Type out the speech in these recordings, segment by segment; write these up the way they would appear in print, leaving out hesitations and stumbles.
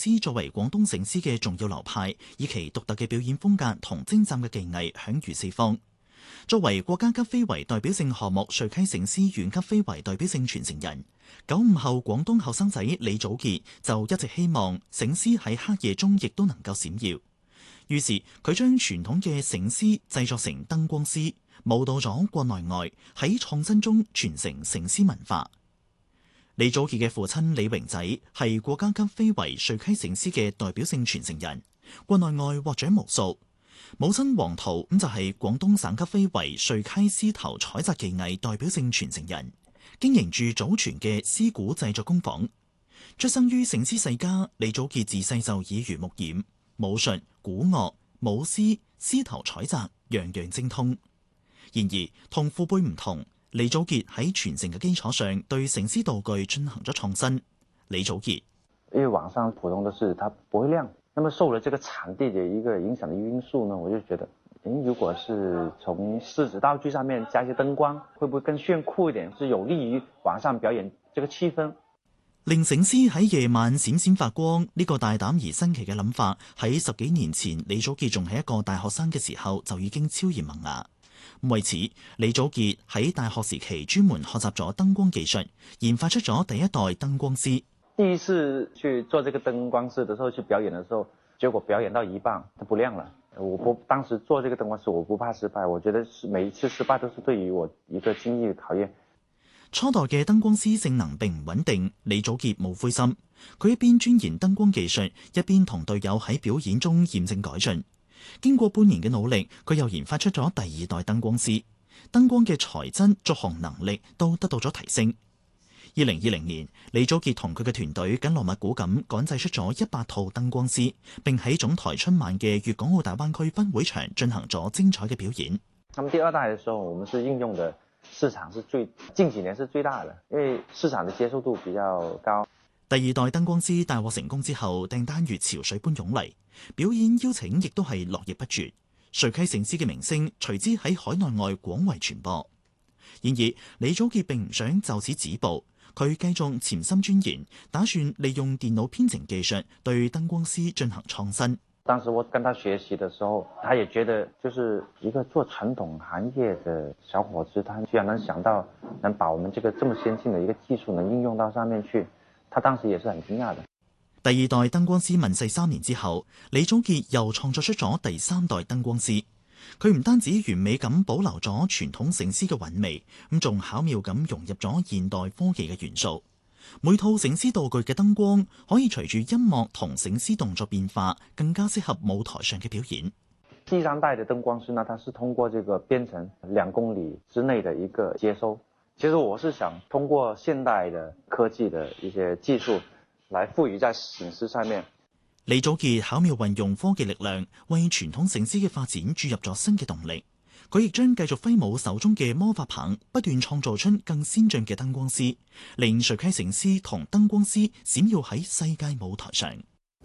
獅作為廣東醒獅嘅重要流派，以其獨特嘅表演風格同精湛嘅技藝享譽四方。作為國家級非遺代表性項目穗溪醒獅縣級非遺代表性傳承人，95後廣東後生仔李祖傑就一直希望醒獅喺黑夜中亦都能夠閃耀。於是佢將傳統嘅醒獅製作成燈光獅，舞蹈咗國內外，喺創新中傳承醒獅文化。李祖傑嘅父親李榮仔係國家級非遺穗溪醒獅嘅代表性傳承人，國內外獲獎無數。母親黃桃就係廣東省級非遺穗溪獅頭採摘技藝代表性傳承人，經營住祖傳嘅獅鼓製作工坊。出生於醒獅世家，李祖傑自細就耳濡目染，武術、鼓樂、舞獅、獅頭採摘，樣樣精通。然而同父輩唔同，李祖傑喺傳承嘅基礎上，對醒獅道具進行咗創新。李祖傑， 因為網上普通的是它不會亮，那麼受了這個場地的一個影響的因素呢，我就覺得，如果是從獅子道具上面加一些燈光，會不會更炫酷一點，是有利於網上表演這個氣氛。 令醒獅喺夜晚閃閃發光，呢個大膽而新奇嘅諗法，喺10幾年前李祖傑仲係一個大學生嘅時候就已經超然萌芽。為此，李祖傑喺大學時期專門學習咗燈光技術，研發出咗第一代燈光獅。 第一次去做這個燈光獅的時候，去表演的時候，結果表演到一半，它不亮了。當時做這個燈光獅，我不怕失敗，我覺得每一次失敗都是對於我一個經驗的考驗。 初代嘅燈光獅性能並唔穩定，李祖傑冇灰心，佢一邊鑽研燈光技術，一邊同隊友喺表演中驗證改進。經過半年嘅努力，佢又研發出咗第二代燈光獅，燈光嘅材質、續航能力都得到咗提升。2020年，李祖傑同佢嘅團隊緊鑼密鼓咁趕製出咗100套燈光獅，並喺總台春晚嘅粵港澳大灣區分會場進行咗精彩嘅表演。 那麼第二代嘅時候，我們是應用的市場是近幾年是最大的，因為市場的接受度比較高。 第二代燈光獅大獲成功之後，訂單如潮水般湧嚟，表演邀請亦都係絡繹不絕。穗溪醒獅嘅名聲隨之喺海內外廣為傳播。然而，李祖傑並唔想就此止步，佢繼續潛心鑽研，打算利用電腦編程技術對燈光獅進行創新。 當時我跟他學習的時候，他也覺得就是一個做傳統行業的小伙子，他居然能想到能把我們這個這麼先進的一個技術能應用到上面去，他當時也是很驚訝的。 第二代燈光獅問世3年之後，李祖傑又創作出咗第3代燈光獅。佢唔單止完美咁保留咗傳統醒獅嘅韻味，咁仲巧妙咁融入咗現代科技嘅元素。每套醒獅道具嘅燈光可以隨住音樂同醒獅動作變化，更加適合舞台上嘅表演。 第3代的燈光獅呢，它是通過這個編程2公里之內的一個接收。其實我是想通過現代的科技的一些技術來賦予在醒獅上面。 李祖傑巧妙運用科技力量，為傳統醒獅嘅發展注入咗新嘅動力。佢亦將繼續揮舞手中嘅魔法棒，不斷創造出更先進嘅燈光獅，令穗溪醒獅同燈光獅閃耀喺世界舞台上。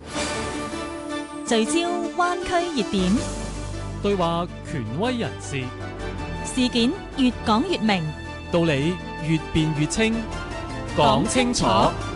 聚焦灣區熱點， 對話權威人士， 事件越講越明， 道理越辯越清，講清楚。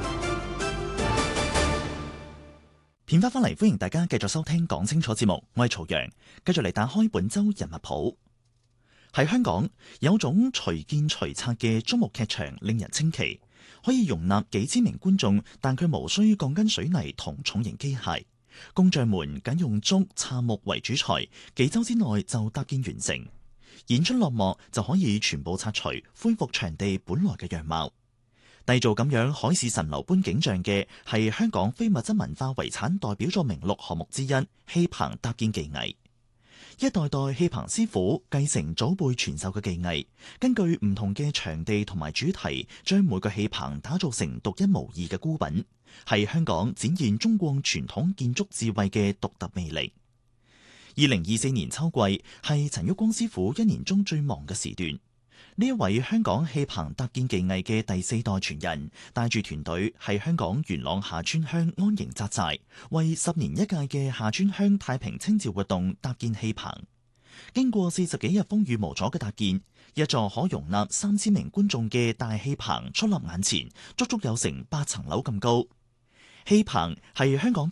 片花翻嚟，歡迎大家繼續收聽講清楚節目，我係曹陽，繼續嚟打開本周人物譜。喺香港有種隨建隨拆嘅竹木劇場令人稱奇，可以容納幾千名觀眾，但佢無需鋼筋水泥同重型機械，工匠們僅用竹杉木為主材，幾周之內就搭建完成。演出落幕就可以全部拆除，恢復場地本來嘅樣貌。締造咁樣海市蜃樓般景象嘅係香港非物質文化遺產代表作名錄項目之一戲棚搭建技藝。一代代戲棚師傅繼承祖輩傳授嘅技藝，根據唔同嘅場地同埋主題，將每個戲棚打造成獨一無二嘅孤品，係香港展現中國傳統建築智慧嘅獨特魅力。2024年秋季係陳旭光師傅1年中最忙嘅時段。呢一位香港戲棚搭建技藝嘅第4代傳人，帶住團隊喺香港元朗下村鄉安營紮寨，為10年一屆嘅下村鄉太平清醮活動搭建戲棚。經過40幾日風雨無阻嘅搭建，一座可容納3000名觀眾嘅大戲棚矗立眼前，足足有成8層樓咁高。戲棚係香港